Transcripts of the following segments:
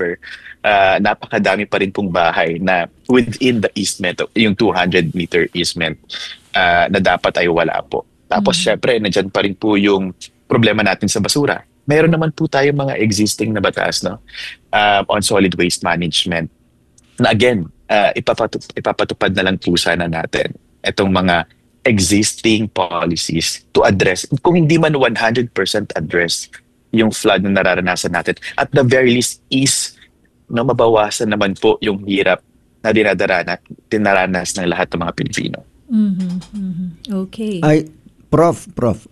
However, napakadami pa rin pong bahay na within the easement, yung 200-meter easement, na dapat ay wala po. Tapos syempre, nandyan pa rin po yung problema natin sa basura. Meron naman po tayo mga existing na batas, no? On solid waste management. Na again, ipapatupad na lang po sana natin itong mga existing policies to address, kung hindi man 100% address yung flood na nararanasan natin, at the very least is no, mabawasan naman po yung hirap na dinaranas ng lahat ng mga Pilipino. Okay. Ay, Prof.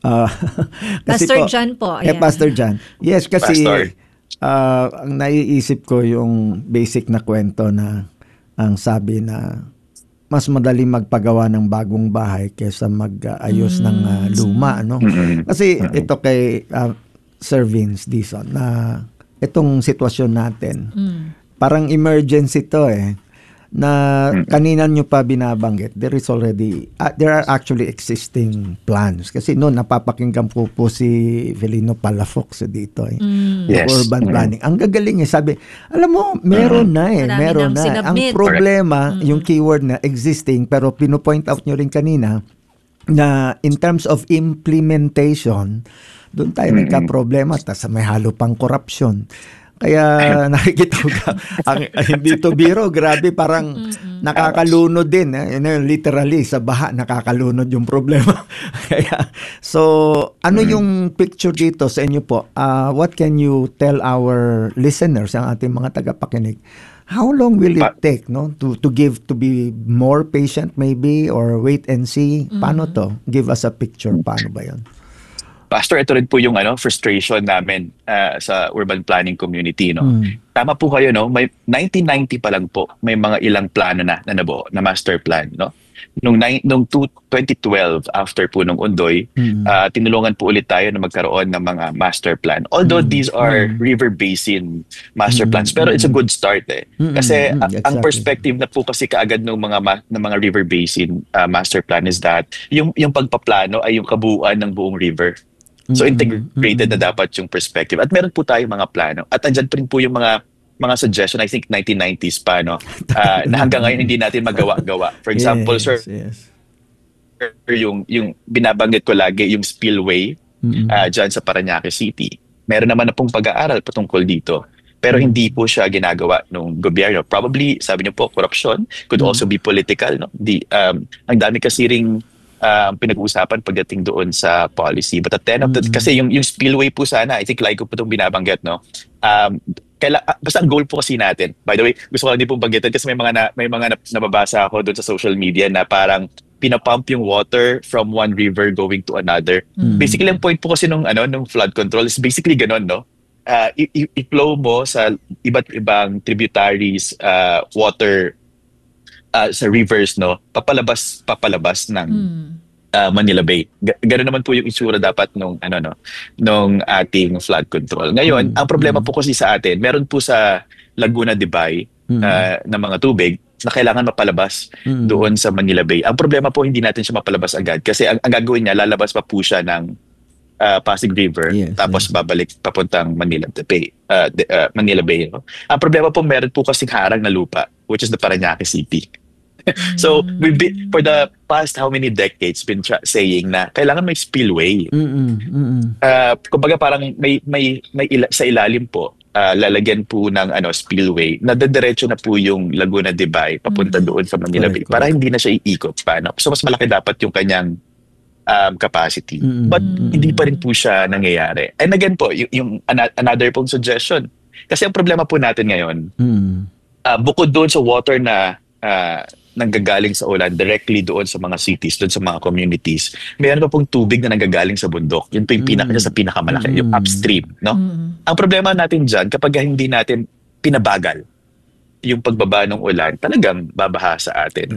Kasi Pastor John po. Ayan. Pastor John. Yes, kasi Pastor. ang naiisip ko yung basic na kwento na ang sabi na mas madali magpagawa ng bagong bahay kaysa mag-ayos ng luma, no? Kasi ito kay Sir Vince Dizon na itong sitwasyon natin, parang emergency to na kanina nyo pa binabanggit, there are actually existing plans. Kasi noon, napapakinggan po si Velino Palafox dito Yes. urban planning. Ang gagaling sabi, alam mo, meron na meron na. Ang problema, yung keyword na existing, pero pinopoint out nyo rin kanina, na in terms of implementation, doon tayo nagka-problema, tas may halo pang corruption. Kaya nakikita ko hindi to biro, grabe, parang nakakalunod din. Literally, sa baha, nakakalunod yung problema. Kaya, so, ano yung picture dito sa inyo po? What can you tell our listeners, ang ating mga tagapakinig? How long will it take, no, to be more patient maybe, or wait and see? Paano to? Give us a picture. Paano ba yun? Pastor, ito rin po yung frustration namin sa urban planning community, no. Tama po kayo, no. May 1990 pa lang po, may mga ilang plano na nabuo, na master plan, no. Nung 2012, after po nung Ondoy, tinulungan po ulit tayo na magkaroon ng mga master plan. Although these are river basin master plans, pero it's a good start Kasi ang perspective na po kasi kaagad ng mga river basin master plan is that yung pagpaplano ay yung kabuuan ng buong river. So integrated na dapat yung perspective. At meron po tayong mga plano. At andyan pa rin po yung mga suggestion, I think 1990s pa, no? Na hanggang ngayon hindi natin magawa-gawa. For example, sir, yung binabanggit ko lagi, yung spillway dyan sa Parañaque City. Meron naman na pong pag-aaral patungkol dito. Pero hindi po siya ginagawa ng gobyerno. Probably, sabi niyo po, corruption could also be political, no? Ang dami kasi ring pinag-uusapan pagdating doon sa policy. But at the end of kasi yung spillway po sana, I think like ko po itong binabanggit, no? Basta ang goal po kasi natin, by the way, gusto ko lang din pong banggitin kasi may mga nababasa ako doon sa social media na parang pinapump yung water from one river going to another. Basically, ang point po kasi nung flood control is basically ganon, no? I-flow mo sa iba't ibang tributaries water sa rivers, no, papalabas ng Manila Bay. Ganoon naman po yung itsura dapat nung ating flood control. Ngayon, ang problema po kasi sa atin, meron po sa Laguna de Bay na mga tubig na kailangan mapalabas doon sa Manila Bay. Ang problema po, hindi natin siya mapalabas agad kasi ang gagawin niya, lalabas pa po siya ng Pasig River, tapos babalik papuntang Manila Bay. Manila Bay, no? Ang problema po, meron po kasing harang na lupa, which is the Parañaque City. So, we've been, for the past how many decades, been saying na kailangan may spillway. Kumbaga parang may sa ilalim po, lalagyan po ng spillway na dediretso na po yung Laguna de Bay papunta doon sa Manila Bay para hindi na siya iikot pa. No? So, mas malaki dapat yung kanyang capacity. But hindi pa rin po siya nangyayari. And again po, yung another pong suggestion. Kasi ang problema po natin ngayon, bukod doon sa water na nanggagaling sa ulan directly doon sa mga cities, doon sa mga communities, mayroon pa pong tubig na nanggagaling sa bundok. Yun po yung pinakamalaki, yung upstream. No? Ang problema natin dyan, kapag hindi natin pinabagal yung pagbaba ng ulan, talagang babaha sa atin.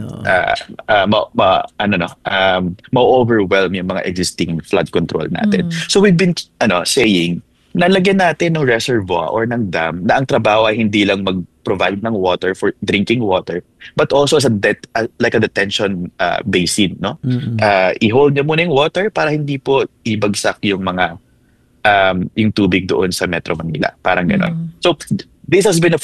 Ma-overwhelm yung mga existing flood control natin. So we've been saying, nalagyan natin ng reservoir or ng dam na ang trabaho ay hindi lang mag-provide ng water for drinking water, but also as like a detention basin, no? I-hold niyo muna yung water para hindi po ibagsak yung mga yung tubig doon sa Metro Manila. Parang gano'n. So this has been a